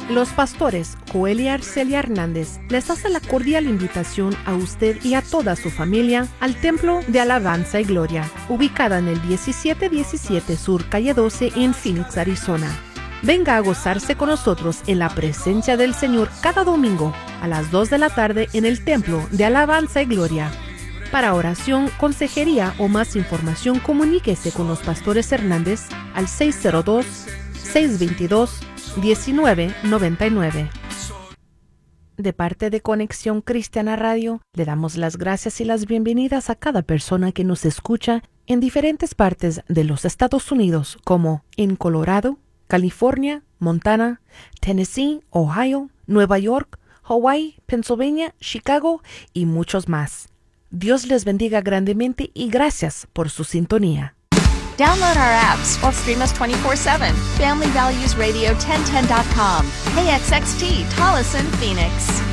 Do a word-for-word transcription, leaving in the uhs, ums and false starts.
Los pastores Joel y Arcelia Hernández les hace la cordial invitación a usted y a toda su familia al Templo de Alabanza y Gloria, ubicada en el diecisiete diecisiete Sur Calle doce en Phoenix, Arizona. Venga a gozarse con nosotros en la presencia del Señor cada domingo a las dos de la tarde en el Templo de Alabanza y Gloria. Para oración, consejería o más información, comuníquese con los pastores Hernández al seis cero dos, seis dos dos, uno nueve nueve nueve. De parte de Conexión Cristiana Radio, le damos las gracias y las bienvenidas a cada persona que nos escucha en diferentes partes de los Estados Unidos, como en Colorado, California, Montana, Tennessee, Ohio, Nueva York, Hawaii, Pennsylvania, Chicago y muchos más. Dios les bendiga grandemente y gracias por su sintonía. Download our apps or stream us twenty-four seven. Family Values Radio ten ten dot com. K X X T, Tolleson, Phoenix.